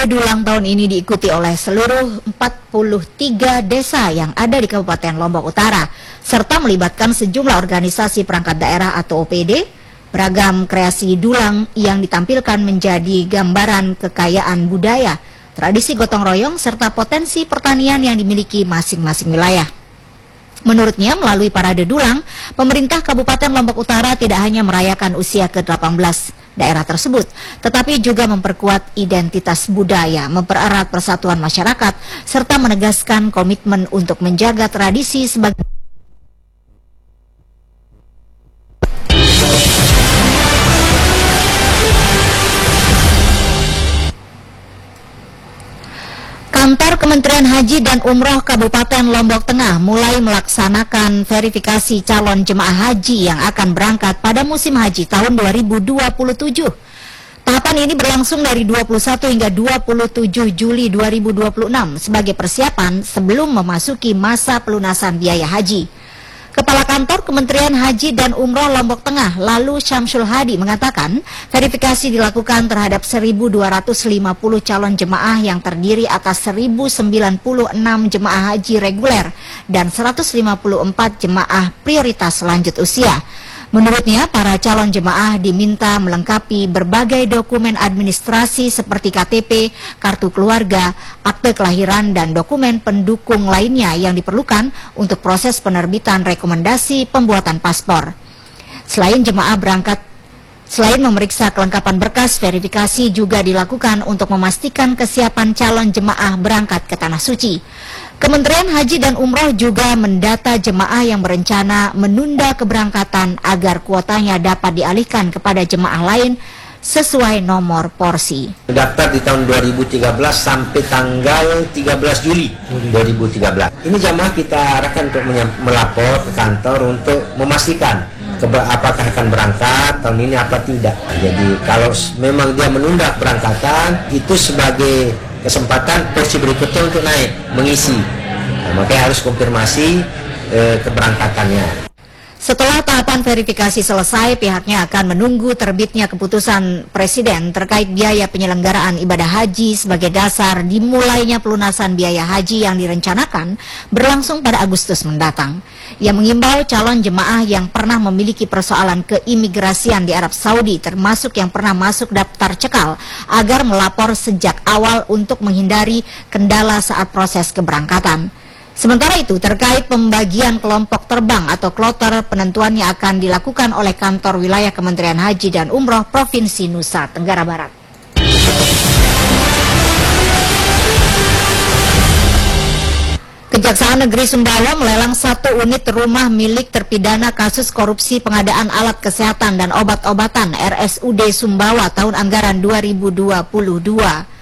Dulang tahun ini diikuti oleh seluruh 43 desa yang ada di Kabupaten Lombok Utara, serta melibatkan sejumlah organisasi perangkat daerah atau OPD. Beragam kreasi dulang yang ditampilkan menjadi gambaran kekayaan budaya, tradisi gotong royong, serta potensi pertanian yang dimiliki masing-masing wilayah. Menurutnya, melalui parade dulang, pemerintah Kabupaten Lombok Utara tidak hanya merayakan usia ke-18 daerah tersebut, tetapi juga memperkuat identitas budaya, mempererat persatuan masyarakat, serta menegaskan komitmen untuk menjaga tradisi sebagai Kantor Kementerian Haji dan Umroh Kabupaten Lombok Tengah mulai melaksanakan verifikasi calon jemaah haji yang akan berangkat pada musim haji tahun 2027. Tahapan ini berlangsung dari 21 hingga 27 Juli 2026 sebagai persiapan sebelum memasuki masa pelunasan biaya haji. Kepala Kantor Kementerian Haji dan Umroh Lombok Tengah, Lalu Syamsul Hadi, mengatakan verifikasi dilakukan terhadap 1.250 calon jemaah yang terdiri atas 1.096 jemaah haji reguler dan 154 jemaah prioritas lanjut usia. Menurutnya, para calon jemaah diminta melengkapi berbagai dokumen administrasi seperti KTP, kartu keluarga, akte kelahiran, dan dokumen pendukung lainnya yang diperlukan untuk proses penerbitan rekomendasi pembuatan paspor. Selain memeriksa kelengkapan berkas, verifikasi juga dilakukan untuk memastikan kesiapan calon jemaah berangkat ke Tanah Suci. Kementerian Haji dan Umroh juga mendata jemaah yang berencana menunda keberangkatan agar kuotanya dapat dialihkan kepada jemaah lain sesuai nomor porsi. Daftar di tahun 2013 sampai tanggal 13 Juli 2013. Ini jemaah kita arahkan untuk melapor ke kantor untuk memastikan apakah akan berangkat tahun ini apa tidak. Jadi kalau memang dia menunda keberangkatan, itu sebagai kesempatan porsi berikutnya untuk naik mengisi. Makanya harus konfirmasi keberangkatannya. Setelah tahapan verifikasi selesai, pihaknya akan menunggu terbitnya keputusan Presiden terkait biaya penyelenggaraan ibadah haji sebagai dasar dimulainya pelunasan biaya haji yang direncanakan berlangsung pada Agustus mendatang. Ia mengimbau calon jemaah yang pernah memiliki persoalan keimigrasian di Arab Saudi, termasuk yang pernah masuk daftar cekal, agar melapor sejak awal untuk menghindari kendala saat proses keberangkatan. Sementara itu, terkait pembagian kelompok terbang atau kloter, penentuannya akan dilakukan oleh Kantor Wilayah Kementerian Haji dan Umroh Provinsi Nusa Tenggara Barat. Kejaksaan Negeri Sumbawa melelang 1 unit rumah milik terpidana kasus korupsi pengadaan alat kesehatan dan obat-obatan RSUD Sumbawa tahun anggaran 2022.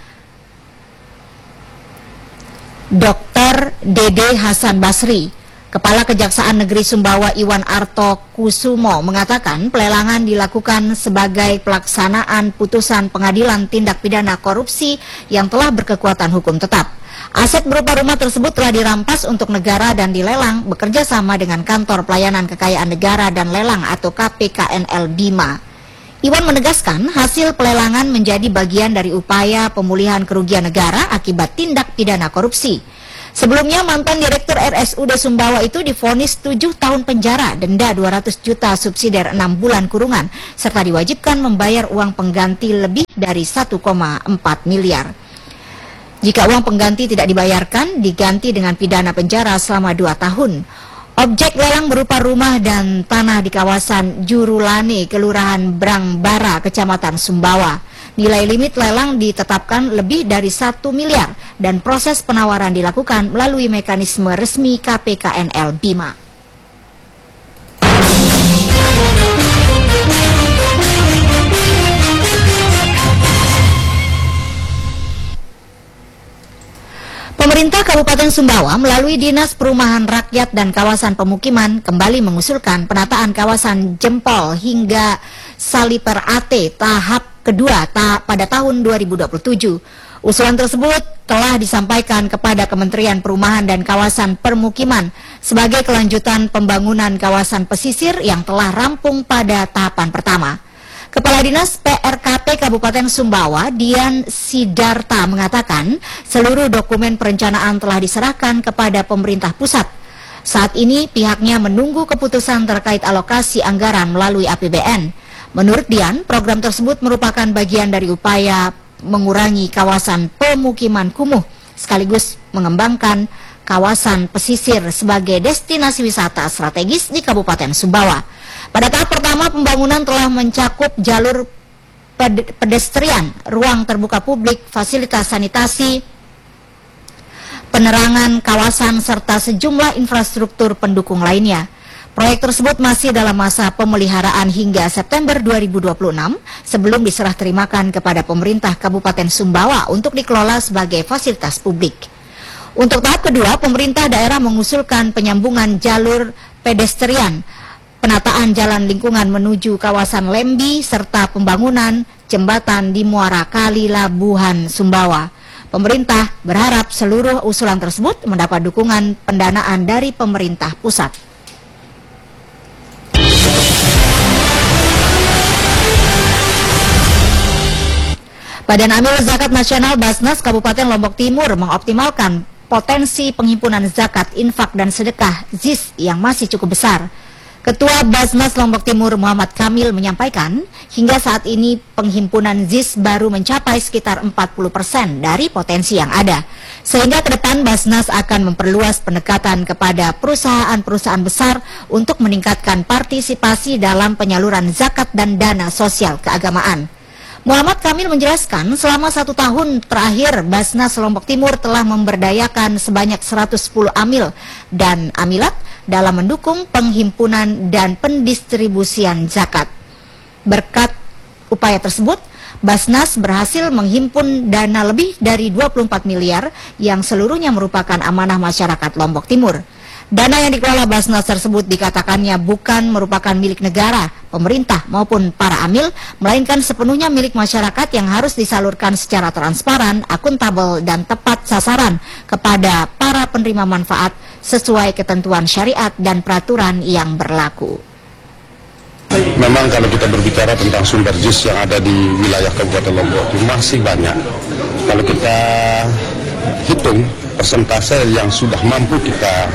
Dr. Dede Hasan Basri, Kepala Kejaksaan Negeri Sumbawa Iwan Arto Kusumo, mengatakan pelelangan dilakukan sebagai pelaksanaan putusan Pengadilan Tindak Pidana Korupsi yang telah berkekuatan hukum tetap. Aset berupa rumah tersebut telah dirampas untuk negara dan dilelang bekerja sama dengan Kantor Pelayanan Kekayaan Negara dan Lelang atau KPKNL Bima. Iwan menegaskan hasil pelelangan menjadi bagian dari upaya pemulihan kerugian negara akibat tindak pidana korupsi. Sebelumnya, mantan Direktur RSUD Sumbawa itu divonis 7 tahun penjara, denda 200 juta, subsidiar 6 bulan kurungan, serta diwajibkan membayar uang pengganti lebih dari 1,4 miliar. Jika uang pengganti tidak dibayarkan, diganti dengan pidana penjara selama 2 tahun. Objek lelang berupa rumah dan tanah di kawasan Jurulane, Kelurahan Brangbara, Kecamatan Sumbawa. Nilai limit lelang ditetapkan lebih dari 1 miliar dan proses penawaran dilakukan melalui mekanisme resmi KPKNL Bima. Pemerintah Kabupaten Sumbawa melalui Dinas Perumahan Rakyat dan Kawasan Pemukiman kembali mengusulkan penataan kawasan Jempol hingga Saliper AT tahap kedua pada tahun 2027. Usulan tersebut telah disampaikan kepada Kementerian Perumahan dan Kawasan Permukiman sebagai kelanjutan pembangunan kawasan pesisir yang telah rampung pada tahapan pertama. Kepala Dinas PRKP Kabupaten Sumbawa, Dian Sidarta, mengatakan seluruh dokumen perencanaan telah diserahkan kepada pemerintah pusat. Saat ini pihaknya menunggu keputusan terkait alokasi anggaran melalui APBN. Menurut Dian, program tersebut merupakan bagian dari upaya mengurangi kawasan pemukiman kumuh, sekaligus mengembangkan kawasan pesisir sebagai destinasi wisata strategis di Kabupaten Sumbawa. Pada tahap pertama, pembangunan telah mencakup jalur pedestrian, ruang terbuka publik, fasilitas sanitasi, penerangan kawasan, serta sejumlah infrastruktur pendukung lainnya. Proyek tersebut masih dalam masa pemeliharaan hingga September 2026 sebelum diserah terimakan kepada pemerintah Kabupaten Sumbawa untuk dikelola sebagai fasilitas publik. Untuk tahap kedua, pemerintah daerah mengusulkan penyambungan jalur pedestrian, penataan jalan lingkungan menuju kawasan Lembi, serta pembangunan jembatan di Muara Kali Labuhan, Sumbawa. Pemerintah berharap seluruh usulan tersebut mendapat dukungan pendanaan dari pemerintah pusat. Badan Amil Zakat Nasional Basnas Kabupaten Lombok Timur mengoptimalkan potensi penghimpunan zakat, infak, dan sedekah ZIS yang masih cukup besar. Ketua Basnas Lombok Timur Muhammad Kamil menyampaikan, hingga saat ini penghimpunan ZIS baru mencapai sekitar 40% dari potensi yang ada. Sehingga ke depan Basnas akan memperluas pendekatan kepada perusahaan-perusahaan besar untuk meningkatkan partisipasi dalam penyaluran zakat dan dana sosial keagamaan. Muhammad Kamil menjelaskan, selama 1 tahun terakhir Basnas Lombok Timur telah memberdayakan sebanyak 110 amil dan amilat dalam mendukung penghimpunan dan pendistribusian zakat. Berkat upaya tersebut, Basnas berhasil menghimpun dana lebih dari 24 miliar yang seluruhnya merupakan amanah masyarakat Lombok Timur. Dana yang dikelola Basnas tersebut dikatakannya bukan merupakan milik negara, pemerintah maupun para amil, melainkan sepenuhnya milik masyarakat yang harus disalurkan secara transparan, akuntabel, dan tepat sasaran kepada para penerima manfaat sesuai ketentuan syariat dan peraturan yang berlaku. Memang kalau kita berbicara tentang sumber ZIS yang ada di wilayah Kabupaten Lombok itu masih banyak. Kalau kita hitung persentase yang sudah mampu kita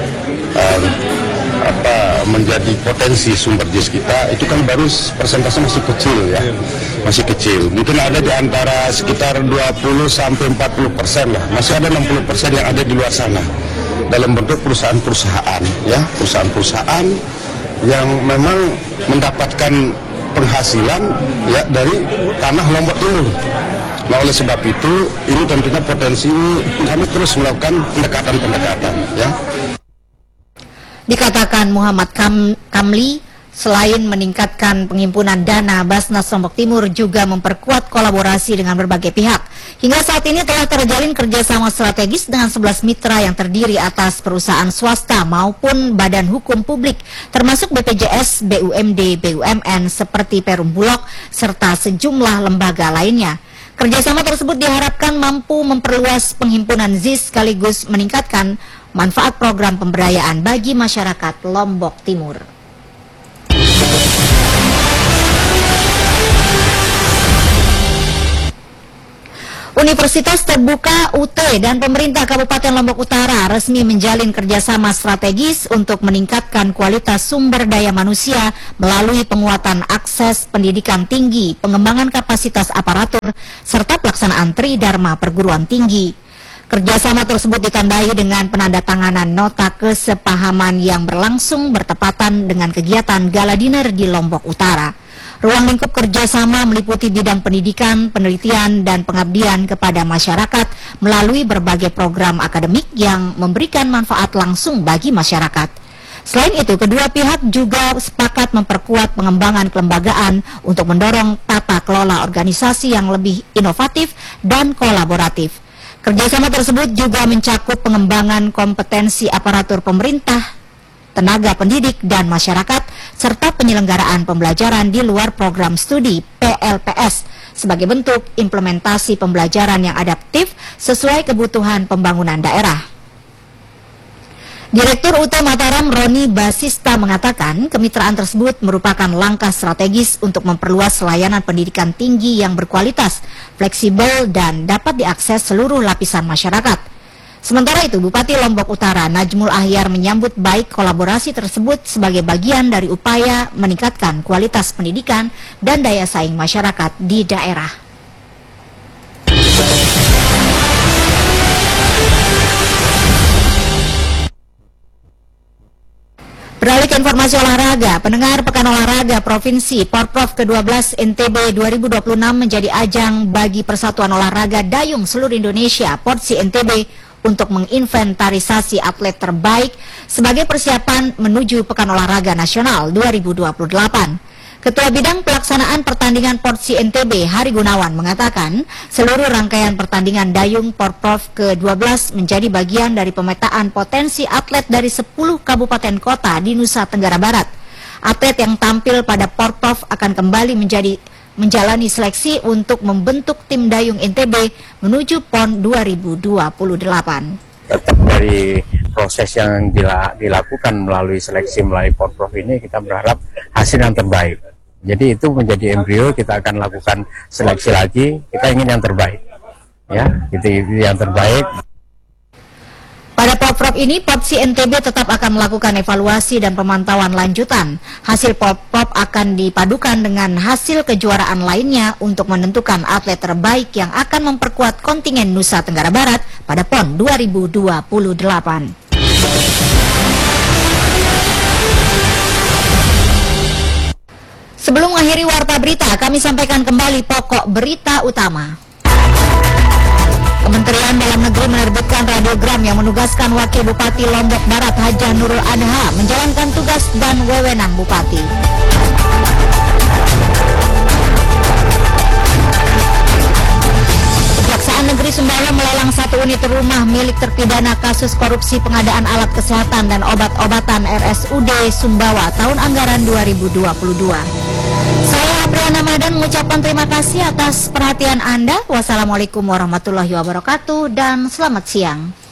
menjadi potensi sumber ZIS kita, itu kan baru persentase masih kecil ya, masih kecil. Mungkin ada di antara sekitar 20-40% lah, masih ada 60% yang ada di luar sana dalam bentuk perusahaan-perusahaan ya, perusahaan-perusahaan yang memang mendapatkan penghasilan ya dari tanah Lombok Timur. Nah, oleh sebab itu ini tentunya potensi kami terus melakukan pendekatan-pendekatan ya. Dikatakan Muhammad Kamli, selain meningkatkan penghimpunan dana, Basnas Lombok Timur juga memperkuat kolaborasi dengan berbagai pihak. Hingga saat ini telah terjalin kerjasama strategis dengan 11 mitra yang terdiri atas perusahaan swasta maupun badan hukum publik, termasuk BPJS, BUMD, BUMN seperti Perum Bulog, serta sejumlah lembaga lainnya. Kerjasama tersebut diharapkan mampu memperluas penghimpunan ZIS sekaligus meningkatkan manfaat program pemberdayaan bagi masyarakat Lombok Timur. Universitas Terbuka UT dan pemerintah Kabupaten Lombok Utara resmi menjalin kerjasama strategis untuk meningkatkan kualitas sumber daya manusia melalui penguatan akses pendidikan tinggi, pengembangan kapasitas aparatur, serta pelaksanaan Tridharma Perguruan Tinggi. Kerjasama tersebut ditandai dengan penandatanganan nota kesepahaman yang berlangsung bertepatan dengan kegiatan Gala Dinner di Lombok Utara. Ruang lingkup kerjasama meliputi bidang pendidikan, penelitian, dan pengabdian kepada masyarakat melalui berbagai program akademik yang memberikan manfaat langsung bagi masyarakat. Selain itu, kedua pihak juga sepakat memperkuat pengembangan kelembagaan untuk mendorong tata kelola organisasi yang lebih inovatif dan kolaboratif. Kerjasama tersebut juga mencakup pengembangan kompetensi aparatur pemerintah, tenaga pendidik dan masyarakat, serta penyelenggaraan pembelajaran di luar program studi PLPS sebagai bentuk implementasi pembelajaran yang adaptif sesuai kebutuhan pembangunan daerah. Direktur UT Mataram Roni Basista mengatakan kemitraan tersebut merupakan langkah strategis untuk memperluas layanan pendidikan tinggi yang berkualitas, fleksibel, dan dapat diakses seluruh lapisan masyarakat. Sementara itu, Bupati Lombok Utara Najmul Ahyar menyambut baik kolaborasi tersebut sebagai bagian dari upaya meningkatkan kualitas pendidikan dan daya saing masyarakat di daerah. Beralih ke informasi olahraga, pendengar Pekan Olahraga Provinsi Porprov ke-12 NTB 2026 menjadi ajang bagi Persatuan Olahraga Dayung seluruh Indonesia Porsi NTB untuk menginventarisasi atlet terbaik sebagai persiapan menuju Pekan Olahraga Nasional 2028. Ketua Bidang Pelaksanaan Pertandingan Porsi NTB Hari Gunawan mengatakan seluruh rangkaian pertandingan Dayung Porprov ke-12 menjadi bagian dari pemetaan potensi atlet dari 10 kabupaten kota di Nusa Tenggara Barat. Atlet yang tampil pada Porprov akan kembali menjalani seleksi untuk membentuk tim Dayung NTB menuju PON 2028. Tetap dari proses yang dilakukan melalui seleksi melalui Porprov ini kita berharap hasil yang terbaik. Jadi itu menjadi embrio, kita akan lakukan seleksi lagi, kita ingin yang terbaik. Ya, itu yang terbaik. Pada Porprov ini, Porsi NTB tetap akan melakukan evaluasi dan pemantauan lanjutan. Hasil Porprov akan dipadukan dengan hasil kejuaraan lainnya untuk menentukan atlet terbaik yang akan memperkuat kontingen Nusa Tenggara Barat pada PON 2028. Sebelum mengakhiri Warta Berita, kami sampaikan kembali pokok berita utama. Kementerian Dalam Negeri menerbitkan radiogram yang menugaskan Wakil Bupati Lombok Barat Haja Nurul Adha menjalankan tugas dan wewenang Bupati. Kejaksaan Negeri Sumbawa melelang 1 unit rumah milik terpidana kasus korupsi pengadaan alat kesehatan dan obat-obatan RSUD Sumbawa tahun anggaran 2022. Saya Apriana Madan mengucapkan terima kasih atas perhatian Anda. Wassalamualaikum warahmatullahi wabarakatuh dan selamat siang.